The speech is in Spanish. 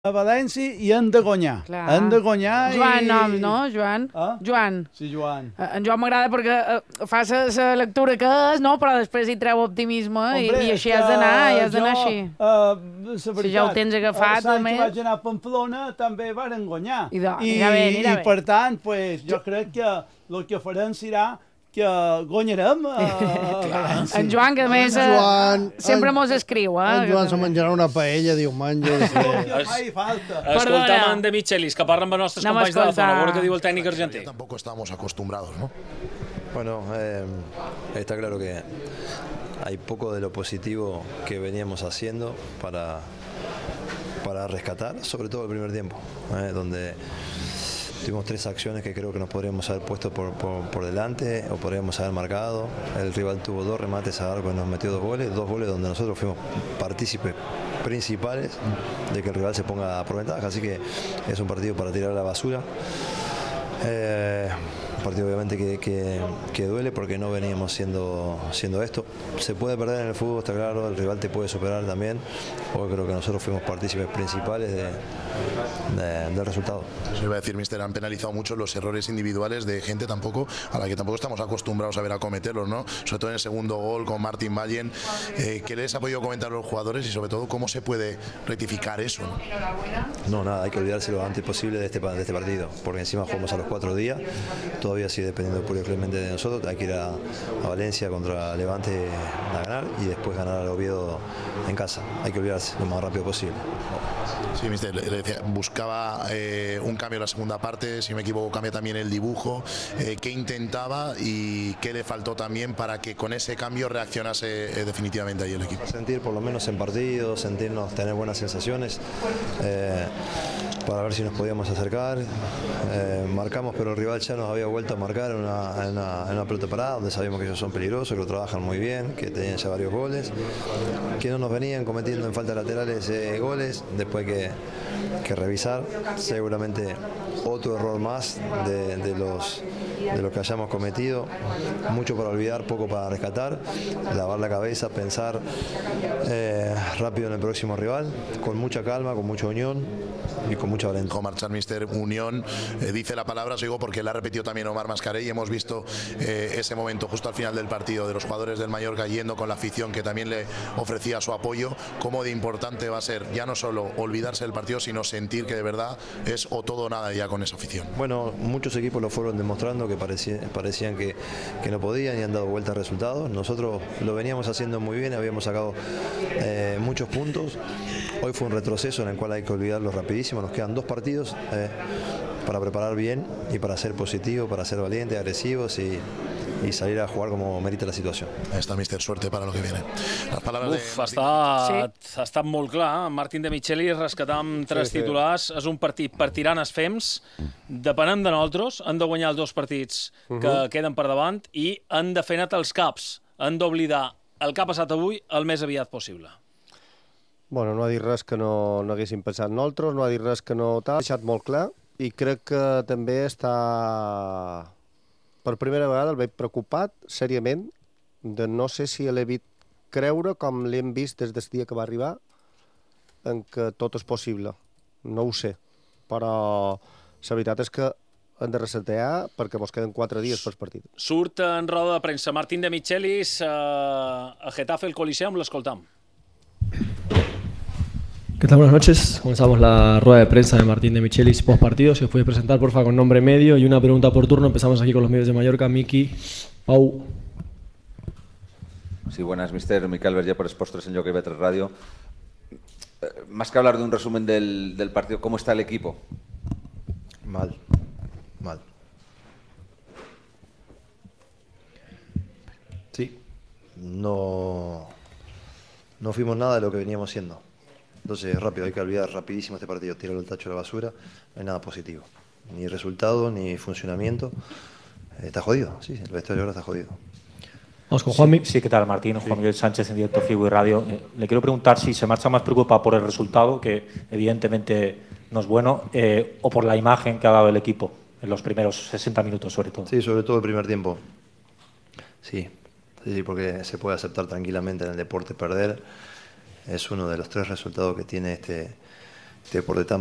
a València i han de guanyar. Clar. Han de guanyar Joan, i... nom, no? Joan? Ah? Joan. Sí, Joan. En Joan m'agrada perquè fa la lectura que és, no? Però després hi treu optimisme. Hombre, i així has d'anar, així. La veritat, si ja ho tens agafat, l'any més... que vaig anar a Pamplona també varen guanyar. Anirà bé. Per tant, pues, jo crec que el que farem serà que guanyarem a València. En Joan, que a més sempre mos escriu. En Joan se menjarà una paella diumenge. Escoltam en De Michelis, que parla amb els nostres companys de la zona. A veure què diu el tècnic argentí. Tampoco estamos acostumbrados, ¿no? Bueno, está claro que hay poco de lo positivo que veníamos haciendo para rescatar, sobre todo el primer tiempo, donde tuvimos 3 acciones que creo que nos podríamos haber puesto por delante o podríamos haber marcado. El rival tuvo 2 remates a arco y nos metió 2 goles donde nosotros fuimos partícipes principales de que el rival se ponga por ventaja, así que es un partido para tirar a la basura. Un partido obviamente que duele porque no veníamos siendo esto. Se puede perder en el fútbol, está claro, el rival te puede superar también. Hoy creo que nosotros fuimos partícipes principales del resultado. Eso iba a decir, mister, han penalizado mucho los errores individuales de gente a la que tampoco estamos acostumbrados a ver a cometerlos, ¿no? Sobre todo en el segundo gol con Martin Vallen. ¿Qué les ha podido comentar a los jugadores y sobre todo cómo se puede rectificar eso, ¿no? No, nada, hay que olvidarse lo antes posible de este partido, porque encima jugamos a los 4 días. Todavía sigue dependiendo pura y simplemente de nosotros. Hay que ir a Valencia contra Levante a ganar y después ganar al Oviedo en casa. Hay que olvidarse lo más rápido posible. Sí, mister, le decía, buscaba un cambio en la segunda parte, si me equivoco cambia también el dibujo. ¿Qué intentaba y qué le faltó también para que con ese cambio reaccionase definitivamente ahí el equipo? Sentir por lo menos en partidos, sentirnos, tener buenas sensaciones, para ver si nos podíamos acercar. Marcamos, pero el rival ya nos había vuelto a marcar en una pelota parada, donde sabíamos que ellos son peligrosos, que lo trabajan muy bien, que tenían ya varios goles, que no nos venían cometiendo en falta laterales goles. Después que revisar, seguramente otro error más de los que hayamos cometido, mucho para olvidar, poco para rescatar, lavar la cabeza, pensar rápido en el próximo rival, con mucha calma, con mucha unión y con mucha valentía. Con marchar, mister, unión, dice la palabra, os digo porque la ha repetido también Omar Mascarell y hemos visto ese momento justo al final del partido de los jugadores del Mallorca yendo con la afición que también le ofrecía su apoyo. Cómo de importante va a ser ya no solo olvidarse del partido, sino sentir que de verdad es o todo o nada ya con esa afición. Bueno, muchos equipos lo fueron demostrando que parecían que no podían y han dado vuelta a resultados. Nosotros lo veníamos haciendo muy bien, habíamos sacado muchos puntos. Hoy fue un retroceso en el cual hay que olvidarlo rapidísimo. Nos quedan 2 partidos para preparar bien y para ser positivos, para ser valientes, agresivos y salir a jugar como merita la situació. Està, mister, suerte para lo que viene. Les paraules ha estat molt clar. Martin De Michelis rescatar amb 3 titulars. És un partit per tiranes fems. Depenem de nosaltres. Han de guanyar els 2 partits que queden per davant i han de fer net els caps. Han d'oblidar el que ha passat avui el més aviat possible. Bueno, no ha dit res que no haguéssim pensat nosaltres, no ha dit res que no t'ha deixat molt clar i crec que també està... Per primera vegada el veig preocupat, seriament, de no sé si l'he vist creure com l'hem vist des del dia que va arribar, en que tot és possible. No ho sé, però la veritat és que hem de resetear perquè ens queden 4 dies per partit. Surt en roda de premsa Martin De Michelis a Getafe, el Coliseum, l'escoltam. ¿Qué tal? Buenas noches. Comenzamos la rueda de prensa de Martín De Michelis post partido. Si os podéis presentar, porfa, con nombre medio y una pregunta por turno. Empezamos aquí con los medios de Mallorca. Miki, Pau. Sí, buenas, mister. Miquel Verger por Sports 3 en Jockey B3 Radio. Más que hablar de un resumen del partido, ¿cómo está el equipo? Mal. Sí. No fuimos nada de lo que veníamos siendo. Entonces, rápido, hay que olvidar rapidísimo este partido, tirarlo el tacho a la basura, no hay nada positivo. Ni resultado, ni funcionamiento. Está jodido, sí, el vestuario ahora está jodido. Vamos con Juanmi. Sí, ¿qué tal, Martín? Juan Miguel Sánchez en directo Figo y Radio. Le quiero preguntar si se marcha más preocupado por el resultado, que evidentemente no es bueno, o por la imagen que ha dado el equipo en los primeros 60 minutos, sobre todo. Sí, sobre todo el primer tiempo. Sí, porque se puede aceptar tranquilamente en el deporte perder. Es uno de los 3 resultados que tiene té por detrás